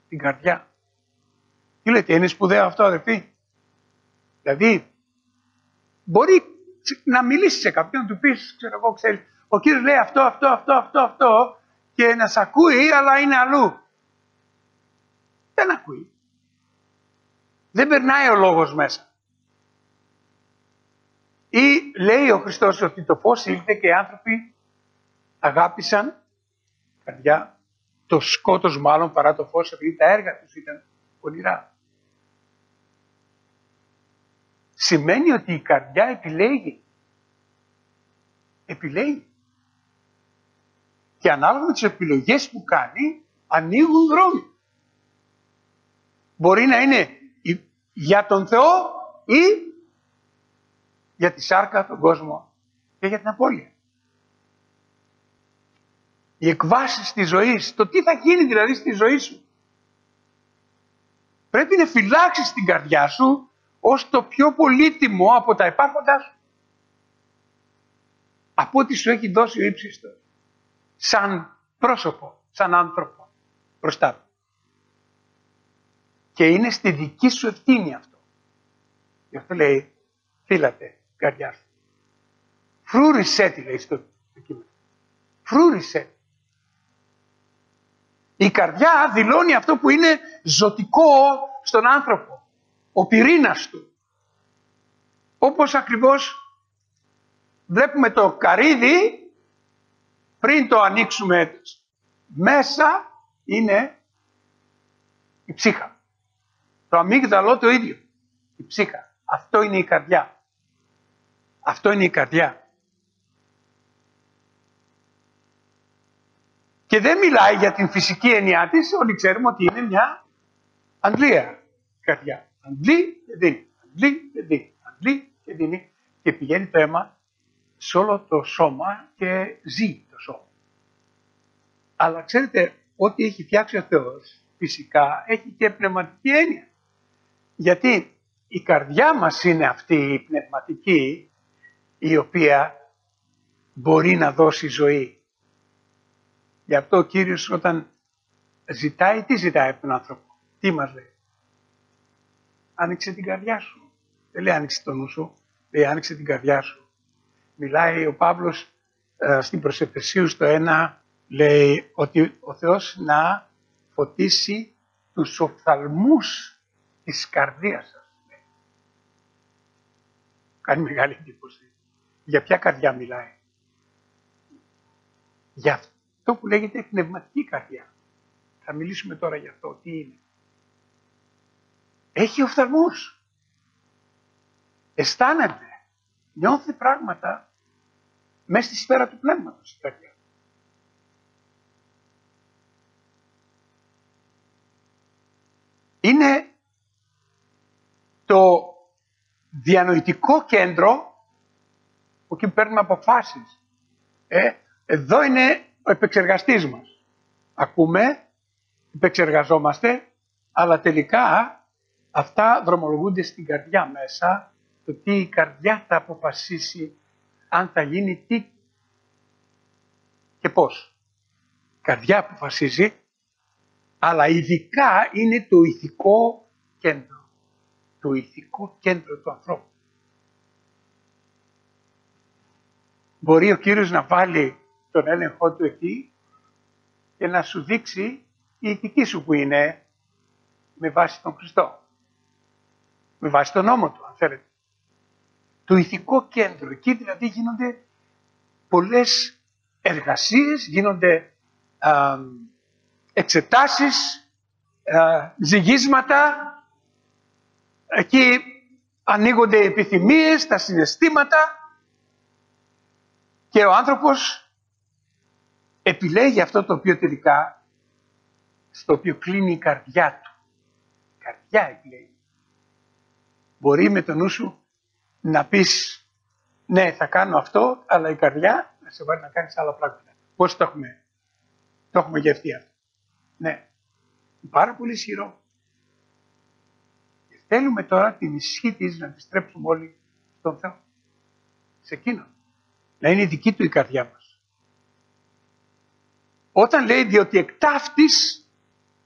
την καρδιά. Τι λέτε, είναι σπουδαίο αυτό, αδερφοί? Δηλαδή, μπορεί να μιλήσει σε κάποιον, να του πεις, ξέρω εγώ, ξέρεις, ο Κύριος λέει αυτό και να σ' ακούει, αλλά είναι αλλού. Δεν ακούει. Δεν περνάει ο λόγος μέσα. Ή λέει ο Χριστός ότι το φως ήλθε και οι άνθρωποι αγάπησαν, καρδιά, το σκότος μάλλον παρά το φως, επειδή τα έργα τους ήταν πονηρά. Σημαίνει ότι η καρδιά επιλέγει. Επιλέγει. Και ανάλογα με τις επιλογές που κάνει, ανοίγουν δρόμοι. Μπορεί να είναι για τον Θεό ή για τη σάρκα, τον κόσμο και για την απώλεια. Οι εκβάσεις της ζωής, το τι θα γίνει δηλαδή στη ζωή σου. Πρέπει να φυλάξεις την καρδιά σου ως το πιο πολύτιμο από τα υπάρχοντα σου. Από ό,τι σου έχει δώσει ο ύψιστος. Σαν πρόσωπο, σαν άνθρωπο μπροστά του. Και είναι στη δική σου ευθύνη αυτό. Γι' αυτό λέει, φύλατε την καρδιά σου. Φρούρισέ τη, λέει στο κείμενο. Φρούρισέ. Η καρδιά δηλώνει αυτό που είναι ζωτικό στον άνθρωπο. Ο πυρήνας του. Όπως ακριβώς βλέπουμε το καρύδι, πριν το ανοίξουμε μέσα, είναι η ψύχα. Το αμύγδαλο το ίδιο. Η ψύχα. Αυτό είναι η καρδιά. Αυτό είναι η καρδιά. Και δεν μιλάει για την φυσική έννοιά της, όλοι ξέρουμε ότι είναι μια αντλία καρδιά. Αντλεί και δίνει. Αντλεί και δίνει. Αντλεί και δίνει. Και πηγαίνει το αίμα σε όλο το σώμα και ζει το σώμα. Αλλά ξέρετε, ό,τι έχει φτιάξει ο Θεός, φυσικά έχει και πνευματική έννοια. Γιατί η καρδιά μας είναι αυτή η πνευματική, η οποία μπορεί να δώσει ζωή. Γι' αυτό ο Κύριος όταν ζητάει, τι ζητάει από τον άνθρωπο? Τι μας λέει? Άνοιξε την καρδιά σου. Δεν λέει άνοιξε το νου σου, λέει άνοιξε την καρδιά σου. Μιλάει ο Παύλος στην προς Εφεσίους το 1, λέει ότι ο Θεός να φωτίσει τους οφθαλμούς της καρδίας σας. Κάνει μεγάλη εντύπωση. Για ποια καρδιά μιλάει? Για αυτό που λέγεται πνευματική καρδιά. Θα μιλήσουμε τώρα για αυτό. Τι είναι? Έχει οφθαλμούς. Αισθάνεται. Νιώθει πράγματα μέσα στη σφαίρα του πνεύματος η καρδιά. Είναι το διανοητικό κέντρο που εκεί παίρνουμε αποφάσεις. Εδώ είναι ο επεξεργαστής μας. Ακούμε, επεξεργαζόμαστε, αλλά τελικά αυτά δρομολογούνται στην καρδιά μέσα, το τι η καρδιά θα αποφασίσει αν θα γίνει τι και πώς. Η καρδιά αποφασίζει, αλλά ειδικά είναι το ηθικό κέντρο. Το ηθικό κέντρο του ανθρώπου. Μπορεί ο Κύριος να βάλει τον έλεγχό του εκεί και να σου δείξει η ηθική σου που είναι με βάση τον Χριστό. Με βάση τον νόμο του, αν θέλετε. Το ηθικό κέντρο. Εκεί δηλαδή γίνονται πολλές εργασίες, γίνονται εξετάσεις, ζυγίσματα. Εκεί ανοίγονται οι επιθυμίες, τα συναισθήματα και ο άνθρωπος επιλέγει αυτό το οποίο τελικά, στο οποίο κλείνει η καρδιά του. Η καρδιά επιλέγει. Μπορεί με το νου σου να πεις ναι θα κάνω αυτό, αλλά η καρδιά να σε βάλει να κάνεις άλλα πράγματα. Πώς το έχουμε? Το έχουμε γευτεί αυτό. Ναι. Πάρα πολύ ισχυρό. Και θέλουμε τώρα την ισχύ της να επιστρέψουμε όλοι στον Θεό. Σε εκείνον. Να είναι δική του η καρδιά μας. Όταν λέει διότι εκ ταύτης